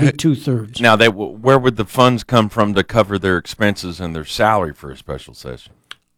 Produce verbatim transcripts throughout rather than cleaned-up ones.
be two-thirds. Now, they, where would the funds come from to cover their expenses and their salary for a special session?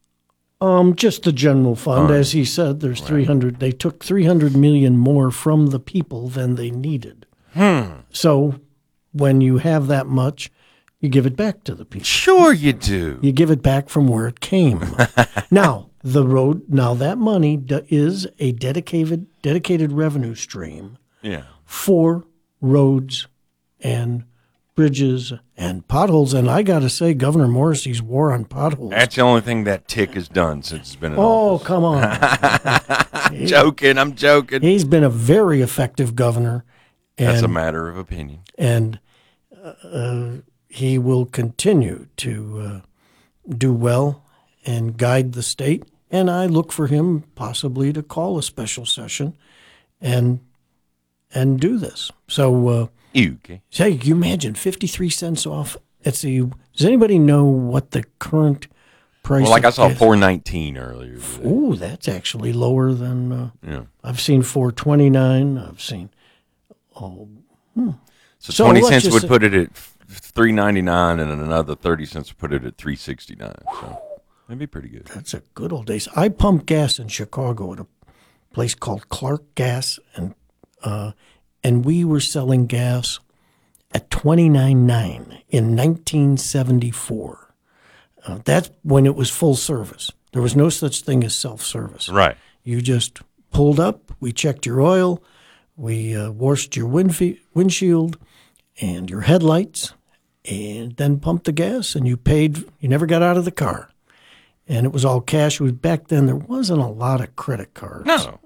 Um, just the general fund, Uh, as he said. There's three hundred. They took three hundred million more from the people than they needed. Hmm. So, when you have that much, you give it back to the people. Sure, you do. You give it back from where it came. Now, the road. Now that money d- is a dedicated dedicated revenue stream Yeah. for roads and bridges and potholes. And I got to say, Governor Morrissey's war on potholes. That's the only thing that tick has done since it's been in Oh, office. come on. I'm joking. I'm joking. He's been a very effective governor. And, That's a matter of opinion. And uh, he will continue to uh, do well and guide the state. And I look for him possibly to call a special session and and do this. So, uh, You, okay? say, you imagine fifty-three cents off. It's the, does anybody know what the current price? Well, like I of saw gas- four nineteen earlier. Ooh, that's actually lower than. Uh, Yeah. I've seen four twenty-nine. I've seen. Oh, So, So twenty let's cents just would say- put it at three ninety nine, and another thirty cents would put it at three sixty nine. So that'd be pretty good. that's a good old days. I pumped gas in Chicago at a place called Clark Gas, and uh, and we were selling gas at twenty-nine nine in nineteen seventy-four. Uh, that's when it was full service. There was no such thing as self-service. Right. You just pulled up, we checked your oil, we uh, washed your windfe- windshield and your headlights, and then pumped the gas, and you paid. You never got out of the car. And it was all cash. It was back then, there wasn't a lot of credit cards. No.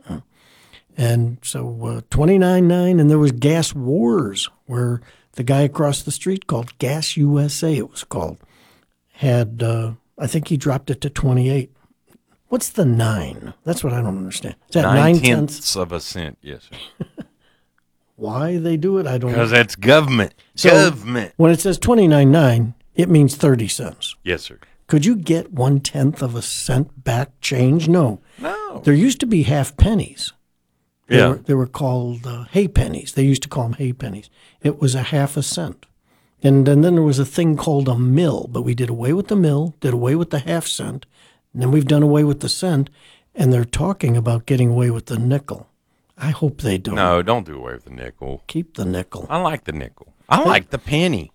And so uh, twenty-nine nine, and there was Gas Wars, where the guy across the street called Gas U S A, it was called, had, uh, I think he dropped it to twenty-eight. What's the nine? That's what I don't understand. Is that nine, Nine tenths? tenths of a cent. Yes, sir. Why they do it, I don't know. Because that's government. So- government. When it says twenty-nine nine, it means thirty cents. Yes, sir. Could you get one tenth of a cent back change? No. No. There used to be half pennies. They Yeah. were, they were called uh, hay pennies. They used to call them hay pennies. It was a half a cent. And, and then there was a thing called a mill, but we did away with the mill, did away with the half cent, and then we've done away with the cent, and they're talking about getting away with the nickel. I hope they don't. No, don't do away with the nickel. Keep the nickel. I like the nickel. I like the penny.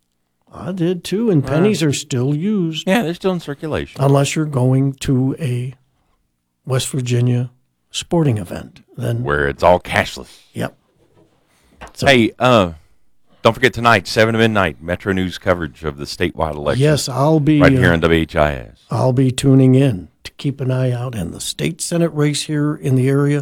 I did too, and pennies are still used. Yeah, they're still in circulation. Unless you're going to a West Virginia sporting event. Then, Where it's all cashless. yep. So, Hey, uh, don't forget tonight, seven to midnight, Metro News coverage of the statewide election. yes, I'll be Right here uh, on W H I S. I'll be tuning in to keep an eye out. And the state senate race here in the area,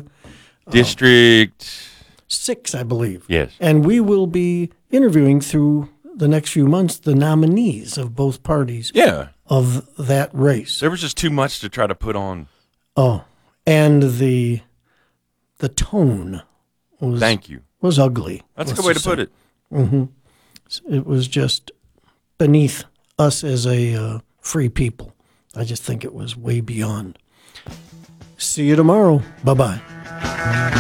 District. six, I believe. Yes. And we will be interviewing through the next few months the nominees of both parties Yeah. of that race. There was just too much to try to put on. Oh, and the the tone was Thank you. was ugly. That's a let's good way to just put say. it. It was just beneath us as a uh, free people. I just think it was way beyond. See you tomorrow. Bye-bye.